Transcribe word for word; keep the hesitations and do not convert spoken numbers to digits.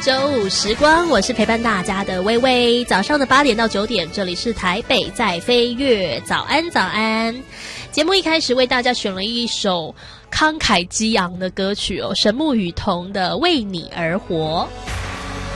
周五时光，我是陪伴大家的微微。早上的八点到九点，这里是台北在飞跃，早安早安。节目一开始为大家选了一首慷慨激昂的歌曲哦，神木雨桐的《为你而活》。